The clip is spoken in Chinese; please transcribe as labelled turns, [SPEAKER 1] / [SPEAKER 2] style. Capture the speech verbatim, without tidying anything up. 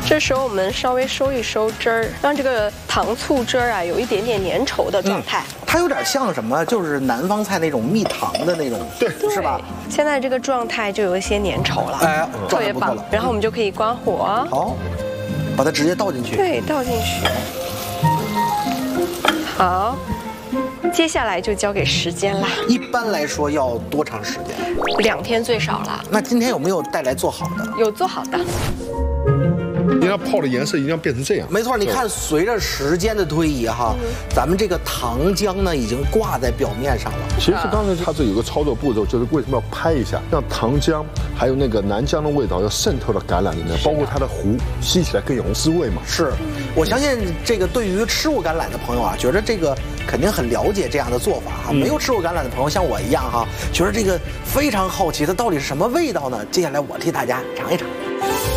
[SPEAKER 1] 这时候我们稍微收一收汁儿，让这个糖醋汁儿啊有一点点粘稠的状态。
[SPEAKER 2] 嗯、它有点像什么？就是南方菜那种蜜糖的那种，
[SPEAKER 3] 对，
[SPEAKER 2] 是吧？
[SPEAKER 1] 现在这个状态就有一些粘稠了，
[SPEAKER 2] 哎，
[SPEAKER 1] 特别棒。然后我们就可以关火。
[SPEAKER 2] 好，把它直接倒进去。
[SPEAKER 1] 对，倒进去。好。接下来就交给时间啦。
[SPEAKER 2] 一般来说要多长时间？
[SPEAKER 1] 两天最少了。
[SPEAKER 2] 那今天有没有带来做好的？
[SPEAKER 1] 有做好的。
[SPEAKER 3] 你要泡的颜色一定要变成这样。
[SPEAKER 2] 没错，你看，随着时间的推移哈，嗯、咱们这个糖浆呢已经挂在表面上了。
[SPEAKER 3] 其实刚才它这有个操作步骤，就是为什么要拍一下，让糖浆还有那个南姜的味道要渗透到橄榄里面，包括它的糊，吸起来更有滋味嘛。
[SPEAKER 2] 是，我相信这个对于吃过橄榄的朋友啊，觉得这个肯定很了解这样的做法哈。嗯、没有吃过橄榄的朋友，像我一样哈，觉得这个非常好奇，它到底是什么味道呢？接下来我替大家尝一尝。